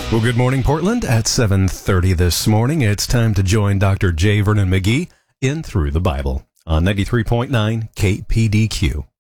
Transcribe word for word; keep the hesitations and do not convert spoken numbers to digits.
Well, good morning, Portland. At seven thirty this morning, it's time to join Doctor J. Vernon McGee in Through the Bible on ninety-three point nine K P D Q.